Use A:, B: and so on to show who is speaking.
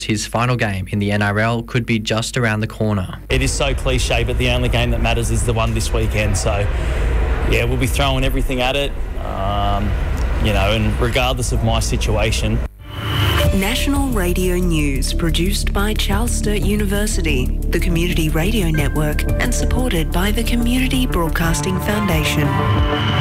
A: His final game in the NRL could be just around the corner.
B: It is so cliche, but the only game that matters is the one this weekend. So, yeah, we'll be throwing everything at it, and regardless of my situation.
C: National Radio News, produced by Charles Sturt University, the Community Radio Network, and supported by the Community Broadcasting Foundation.